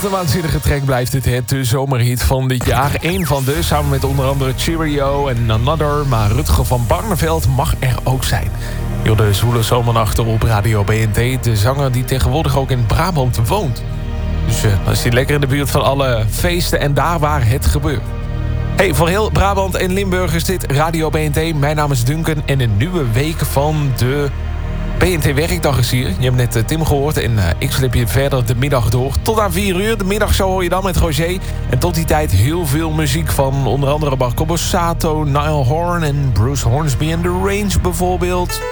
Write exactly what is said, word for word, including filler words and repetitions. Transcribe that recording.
Wat een waanzinnige track blijft dit, hè? De zomerhit van dit jaar. Eén van de, samen met onder andere Cheerio en Another. Maar Rutger van Barneveld mag er ook zijn. Joh, de zwoele zomernachten op Radio B N T. De zanger die tegenwoordig ook in Brabant woont. Dus uh, dan is hij lekker in de buurt van alle feesten en daar waar het gebeurt. Hey, voor heel Brabant en Limburg is dit Radio B N T. Mijn naam is Duncan en een nieuwe week van de B N T Werkdag is hier. Je hebt net uh, Tim gehoord en uh, ik slip je verder de middag door. Tot aan vier uur. De middagshow hoor je dan met Roger. En tot die tijd heel veel muziek van onder andere Marco Borsato, Niall Horan en Bruce Hornsby en The Range bijvoorbeeld.